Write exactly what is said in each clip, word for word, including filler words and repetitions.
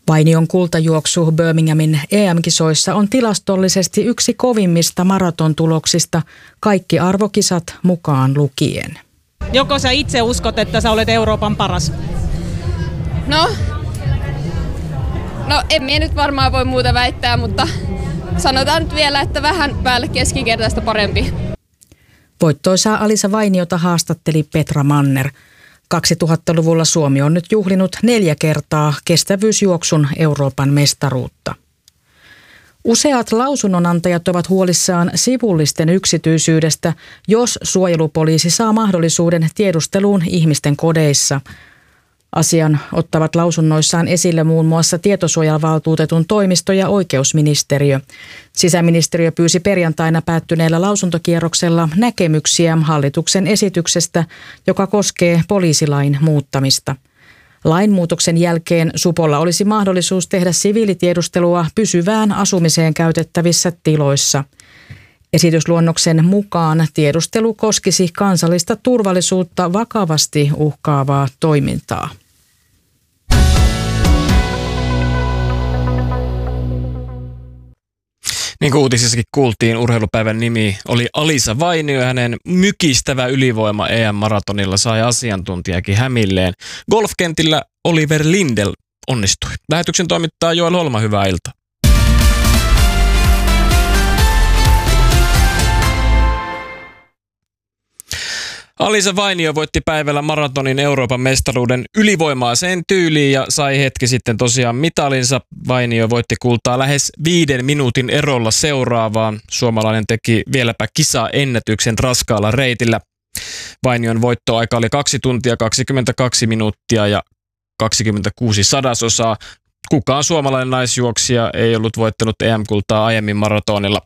Vainion kultajuoksu Birminghamin E M-kisoissa on tilastollisesti yksi kovimmista maratontuloksista, kaikki arvokisat mukaan lukien. Joko sä itse uskot, että sä olet Euroopan paras? No, no en minä nyt varmaan voi muuta väittää, mutta sanotaan nyt vielä, että vähän päälle keskikertaista parempi. Voittoisaa Alisa Vainiota haastatteli Petra Manner. kaksituhattaluvulla Suomi on nyt juhlinut neljä kertaa kestävyysjuoksun Euroopan mestaruutta. Useat lausunnonantajat ovat huolissaan sivullisten yksityisyydestä, jos suojelupoliisi saa mahdollisuuden tiedusteluun ihmisten kodeissa. Asian ottavat lausunnoissaan esille muun muassa tietosuojavaltuutetun toimisto ja oikeusministeriö. Sisäministeriö pyysi perjantaina päättyneellä lausuntokierroksella näkemyksiä hallituksen esityksestä, joka koskee poliisilain muuttamista. Lainmuutoksen jälkeen supolla olisi mahdollisuus tehdä siviilitiedustelua pysyvään asumiseen käytettävissä tiloissa. Esitysluonnoksen mukaan tiedustelu koskisi kansallista turvallisuutta vakavasti uhkaavaa toimintaa. Niin kuin uutisissakin kuultiin, urheilupäivän nimi oli Alisa Vainio. Hänen mykistävä ylivoima E M-maratonilla sai asiantuntijakin hämilleen. Golfkentillä Oliver Lindell onnistui. Lähetyksen toimittaa Joel Holma, hyvää iltaa. Alisa Vainio voitti päivällä maratonin Euroopan mestaruuden ylivoimaiseen tyyliin ja sai hetki sitten tosiaan mitalinsa. Vainio voitti kultaa lähes viiden minuutin erolla seuraavaan. Suomalainen teki vieläpä kisaennätyksen raskaalla reitillä. Vainion voittoaika oli kaksi tuntia kaksikymmentäkaksi minuuttia ja kaksikymmentäkuusi sadasosaa. Kukaan suomalainen naisjuoksija ei ollut voittanut E M-kultaa aiemmin maratonilla.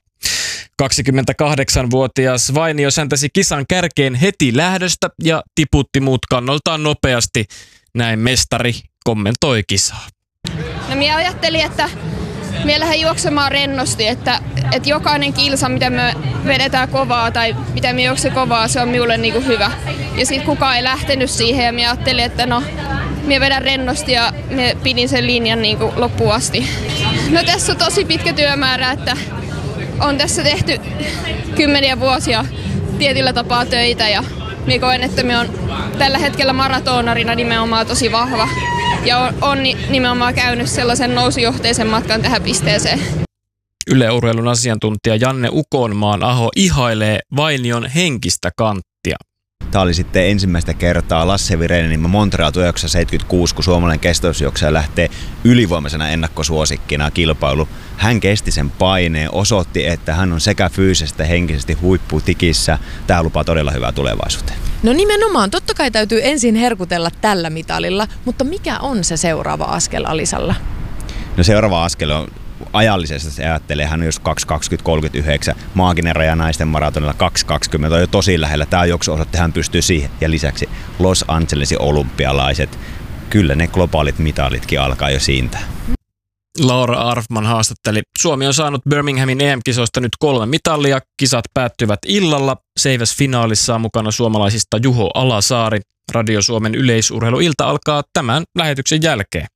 kaksikymmentäkahdeksanvuotias Vainio säntäsi kisan kärkeen heti lähdöstä ja tiputti muut kannoltaan nopeasti. Näin mestari kommentoi kisaa. No minä ajattelin, että minä lähden juoksemaan rennosti, että, että jokainen kilsa, mitä me vedetään kovaa tai mitä me juokse kovaa, se on minulle niin kuin hyvä. Ja sitten kukaan ei lähtenyt siihen ja minä ajattelin, että no, minä vedän rennosti ja minä pidin sen linjan niin kuin loppuun asti. No tässä on tosi pitkä työmäärä, että on tässä tehty kymmeniä vuosia tietyllä tapaa töitä ja minä koen, että minä olen tällä hetkellä maratonarina nimenomaan tosi vahva ja on, on nimenomaan käynyt sellaisen nousujohteisen matkan tähän pisteeseen. Yle Urheilun asiantuntija Janne Ukonmaan Aho ihailee Vainion henkistä kanttia. Tämä oli sitten ensimmäistä kertaa Lasse Virenin Montreal tuhatyhdeksänsataaseitsemänkymmentäkuusi, kun suomalainen kestävyysjuoksaja lähtee ylivoimaisena ennakkosuosikkina kilpailu. Hän kesti sen paineen, osoitti, että hän on sekä fyysisesti että henkisesti huipputikissä. Tämä lupaa todella hyvää tulevaisuuteen. No nimenomaan, totta kai täytyy ensin herkutella tällä mitalilla, mutta mikä on se seuraava askel Alisalla? No seuraava askel on ajallisesti, se ajattelee, hän on jos kaksi kaksikymmentä kolmekymmentäyhdeksän, maaginen raja naisten maratonilla kaksi kaksikymmentä on jo tosi lähellä. Tämä juoksu osoitti, hän pystyy siihen. Ja lisäksi Los Angelesin olympialaiset, kyllä ne globaalit mitalitkin alkaa jo siitä. Laura Arfman haastatteli. Suomi on saanut Birminghamin E M-kisoista nyt kolme mitalia. Kisat päättyvät illalla. Seiväsfinaalissa on mukana suomalaisista Juho Alasaari. Radio Suomen yleisurheiluilta alkaa tämän lähetyksen jälkeen.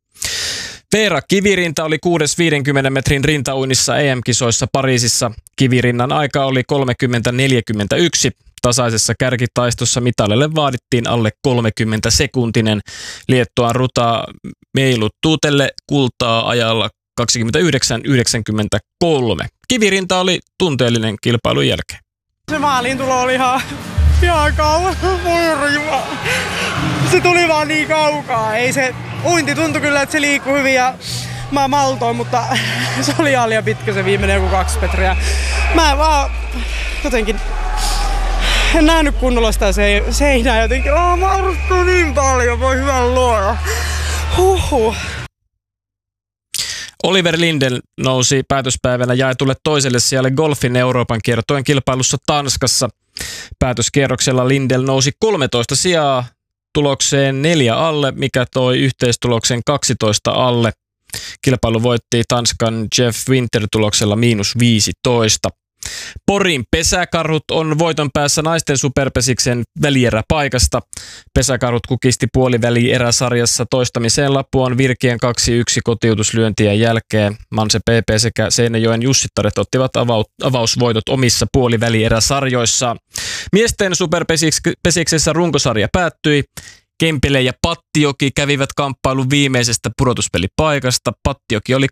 Veera Kivirinta oli kuudes viidenkymmenen metrin rintauinnissa E M-kisoissa Pariisissa. Kivirinnan aika oli kolmekymmentä neljäkymmentäyksi. Tasaisessa kärkitaistossa mitalille vaadittiin alle kolmekymmentä sekuntinen. Liettuan Ruta Meiluttuutelle kultaa ajalla kaksikymmentäyhdeksän yhdeksänkymmentäkolme. Kivirinta oli tunteellinen kilpailun jälkeen. Se maaliin tulo oli ihan, ihan kauan. Se tuli vaan niin kaukaa. Ei se uinti tuntui kyllä, että se liikkui hyvin ja mä maltoin, mutta se oli ihan liian pitkä se viimeinen joku kaksi metriä. Mä vaan jotenkin en nähnyt kunnolla sitä seinää jotenkin. Oh, mä arvostan niin paljon, voi hyvän luoja. Huhhuh. Oliver Lindell nousi päätöspäivänä jaetulle toiselle sijalle golfin Euroopan kiertueen kilpailussa Tanskassa. Päätöskierroksella Lindell nousi kolmetoista sijaa tulokseen neljä alle, mikä toi yhteistuloksen kaksitoista alle. Kilpailu voitti Tanskan Jeff Winter tuloksella miinus viisitoista. Porin Pesäkarhut on voiton päässä naisten superpesiksen välieräpaikasta. Pesäkarhut kukisti puolivälieräsarjassa toistamiseen Lapuan Virkien kaksi yksi kotiutuslyöntien jälkeen. Manse P P sekä Seinäjoen Jussittaret ottivat avausvoitot omissa puolivälieräsarjoissaan. Miesten superpesiksessä runkosarja päättyi. Kempele ja Pattioki kävivät kamppailun viimeisestä pudotuspelipaikasta. Pattioki oli